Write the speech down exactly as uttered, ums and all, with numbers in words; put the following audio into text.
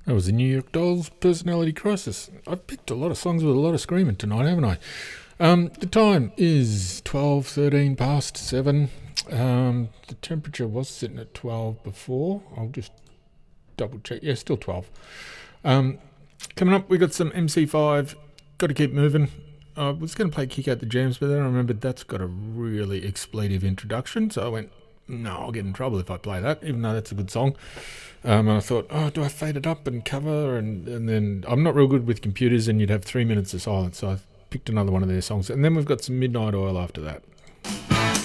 That was the New York Dolls Personality Crisis. I've picked a lot of songs with a lot of screaming tonight, haven't I? Um, the time is twelve thirteen past seven. Um, the temperature was sitting at twelve before. I'll just double check. Yeah, still twelve. Um, coming up, we got some M C five. Got to keep moving. I was going to play Kick Out the Jams, but then I remembered that's got a really expletive introduction, so I went, no, I'll get in trouble if I play that, even though that's a good song. Um, and I thought, oh, do I fade it up and cover? And, and then I'm not real good with computers, and you'd have three minutes of silence, so I picked another one of their songs. And then we've got some Midnight Oil after that.